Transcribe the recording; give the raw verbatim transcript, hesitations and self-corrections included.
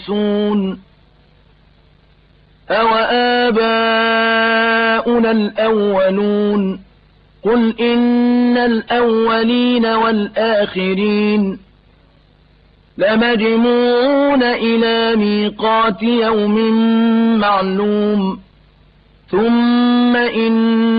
يَمَسُّونَ أَوَآبَاؤُنَا الْأَوَّلُونَ قُلْ إِنَّ الْأَوَّلِينَ وَالْآخِرِينَ لَمَجْمُوعُونَ إِلَى مِيقَاتِ يَوْمٍ مَّعْلُومٍ ثُمَّ إِنَّ